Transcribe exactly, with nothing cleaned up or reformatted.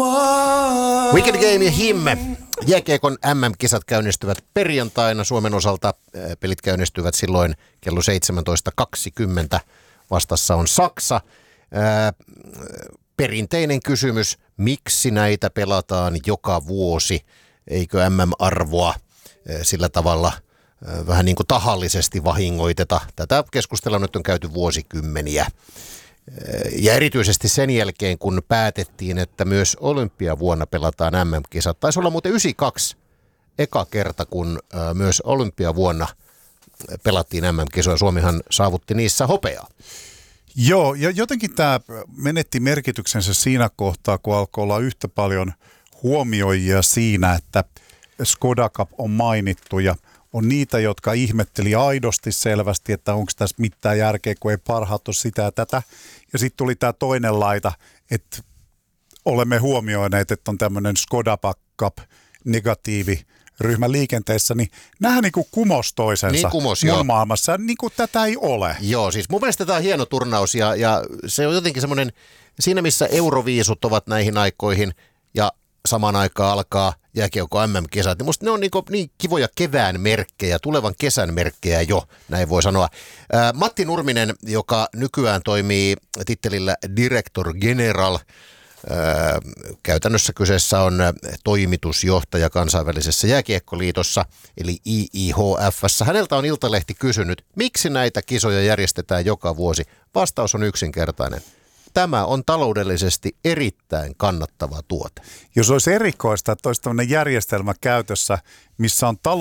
Weekend Game ja Himme. Jääkiekon M M-kisat käynnistyvät perjantaina. Suomen osalta pelit käynnistyvät silloin kello seitsemäntoista kaksikymmentä. Vastassa on Saksa. Ää, perinteinen kysymys, miksi näitä pelataan joka vuosi? Eikö M M-arvoa sillä tavalla vähän niin kuin tahallisesti vahingoiteta? Tätä keskustelua nyt on käyty vuosikymmeniä. Ja erityisesti sen jälkeen, kun päätettiin, että myös olympiavuonna pelataan M M-kisat. Taisi olla muuten yhdeksänkymmentäkaksi eka kerta, kun myös olympiavuonna pelattiin M M-kisoja. Suomihan saavutti niissä hopeaa. Joo, ja jotenkin tämä menetti merkityksensä siinä kohtaa, kun alkoi olla yhtä paljon huomioijia siinä, että Skoda Cup on mainittu ja on niitä, jotka ihmetteli aidosti selvästi, että onko tässä mitään järkeä, kun ei parhaat ole sitä ja tätä. Ja sitten tuli tämä toinen laita, että olemme huomioineet, että on tämmöinen Skoda Cup negatiivi ryhmä liikenteessä, niin nähdään niin kuin kumos toisensa niin kumos, mun joo. maailmassa. Niin kuin tätä ei ole. Joo, siis mun mielestä tämä on hieno turnaus ja, ja se on jotenkin semmoinen, siinä missä euroviisut ovat näihin aikoihin ja samaan aikaan alkaa jääkiekko M M-kisat, niin musta ne on niin, niin kivoja kevään merkkejä, tulevan kesän merkkejä jo, näin voi sanoa. Ää, Matti Nurminen, joka nykyään toimii tittelillä Director General, ää, käytännössä kyseessä on toimitusjohtaja kansainvälisessä jääkiekkoliitossa, eli I I H F:ssä. Häneltä on Iltalehti kysynyt, miksi näitä kisoja järjestetään joka vuosi. Vastaus on yksinkertainen. Tämä on taloudellisesti erittäin kannattava tuote. Jos olisi erikoista, että olisi tämmöinen järjestelmä käytössä, missä on talou-